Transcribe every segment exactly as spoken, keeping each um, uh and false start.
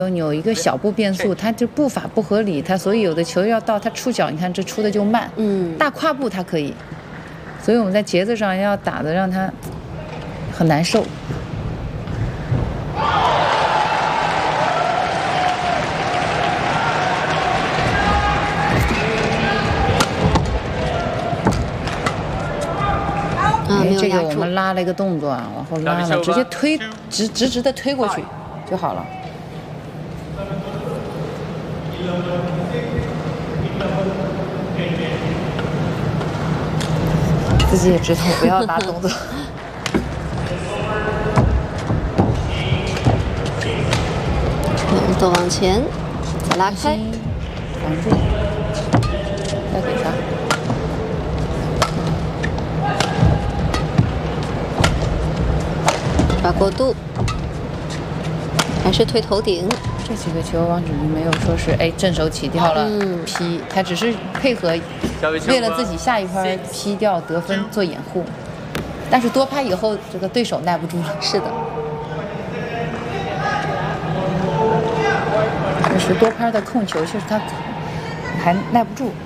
有一个小步变速，他这步伐不合理，他所以有的球要到他出脚，你看这出的就慢。 嗯， 大跨步他可以，所以我们在节奏上要打的让他很难受。 啊，没有这个压住。 我们拉了一个动作啊，往后拉了，直接推直直直的推过去就好了。自己也知道不要拉动作。 两度往前，再拉开， 防住，再给他。 抓过度，还是推头顶。 这几个球王芷怡没有说是哎正手起掉了嗯劈，他只是配合为了自己下一拍劈掉得分做掩护，但是多拍以后这个对手耐不住了。 是的， 确实多拍的控球，确实他还耐不住。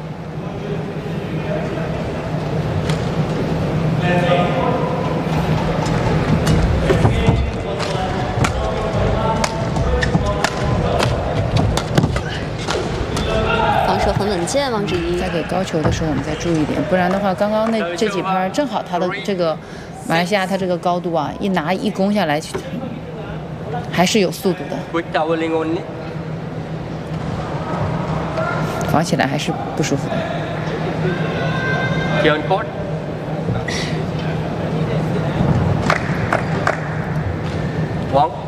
防守很稳健，王芷怡。 在给高球的时候我们再注意点，不然的话，刚刚那这几拍正好他的这个马来西亚他这个高度啊，一拿一攻下来，还是有速度的，防起来还是不舒服的。 王。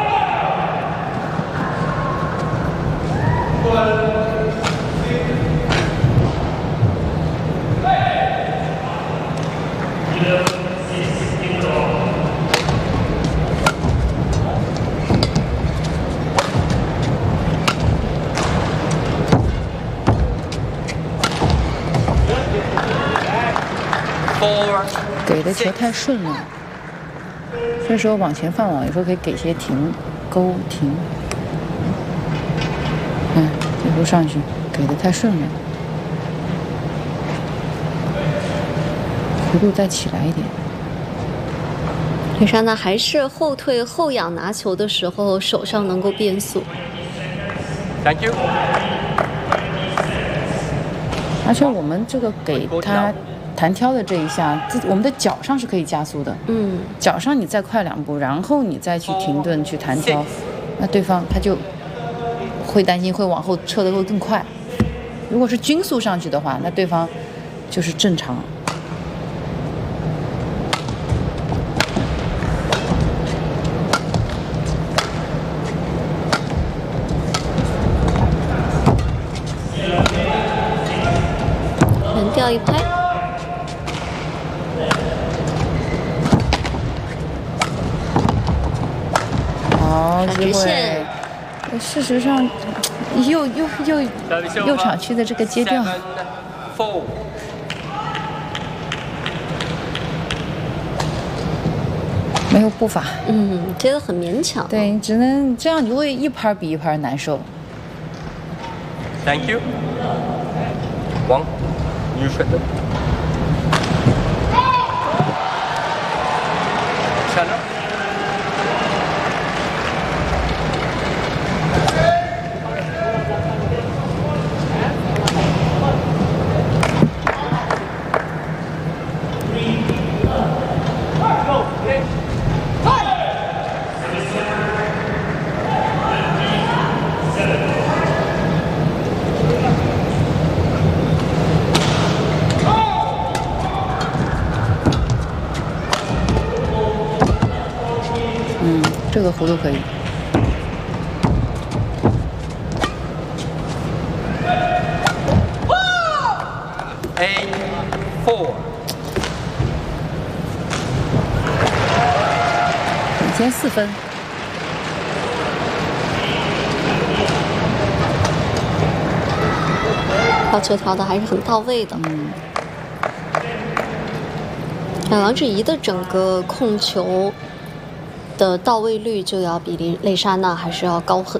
给的球太顺了，这时候往前放网，有时候可以给些停、勾、停。嗯，这步上去给的太顺了，弧度再起来一点。 丽莎呢，还是后退后仰拿球的时候，手上能够变速。 Thank you。 而且我们这个给他弹挑的这一下，自我们的脚上是可以加速的。 嗯， 脚上你再快两步，然后你再去停顿去弹挑，那对方他就会担心会往后撤的会更快。如果是均速上去的话，那对方就是正常。 连掉一拍。 好机会。 线事实上，右右右右场区的这个接吊，没有步伐。 嗯，接得很勉强。 对，只能这样，你会一拍比一拍难受。 Thank you。王，女选的。下了。 嗯，这个弧度可以。 A four。 领先四分。 调球调的还是很到位的。 嗯。 那王芷怡的整个控球的到位率就要比雷雷莎娜还是要高很